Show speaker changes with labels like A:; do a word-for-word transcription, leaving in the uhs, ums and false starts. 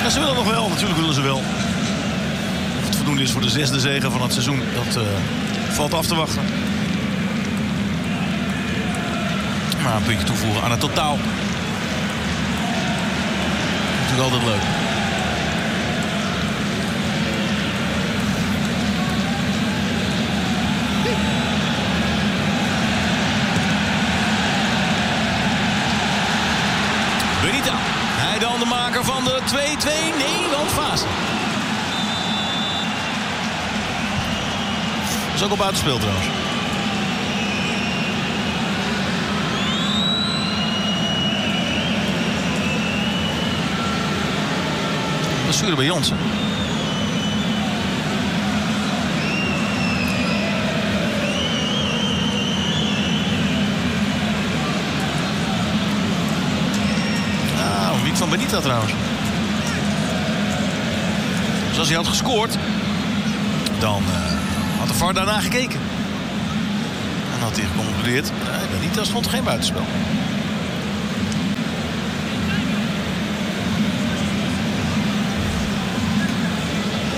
A: Ja, ze willen nog wel, natuurlijk willen ze wel. Of het voldoende is voor de zesde zege van het seizoen, dat uh, valt af te wachten. Maar een puntje toevoegen aan het totaal. Natuurlijk altijd leuk. Benita. Hij dan de maker van de twee twee. Nee, want Fase. Dat is ook al buitenspel trouwens. Blessure bij Jansen. Nou, niet van Benita trouwens. Dus als hij had gescoord, dan uh, had de V A R daarna gekeken. En had hij geconcludeerd, uh, Benita stond geen buitenspel.